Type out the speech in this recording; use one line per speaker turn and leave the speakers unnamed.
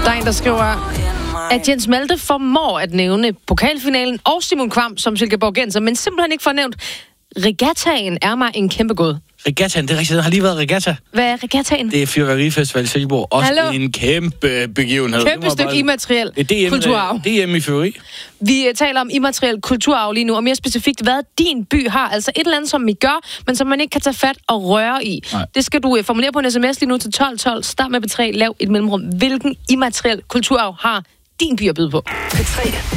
Der er en, der skriver, at Jens Malte formår at nævne pokalfinalen og Simon Kvam som Silkeborgenser, men simpelthen ikke får nævnt regattaen er mig en kæmpe gåde.
Regattaen, det er rigtigt. Den har lige været regatta.
Hvad er regattaen?
Det er Fyrværkerifestival i Silkeborg. Også en kæmpe begivenhed.
Kæmpe stykke immateriel kulturarv.
DM i fyrværkeri.
Vi taler om immateriel kulturarv lige nu, og mere specifikt, hvad din by har. Altså et eller andet, som I gør, men som man ikke kan tage fat og røre i. Nej. Det skal du formulere på en sms lige nu til 1212. Start med B3, lav et mellemrum. Hvilken immateriel kulturarv har din by at byde på? B3.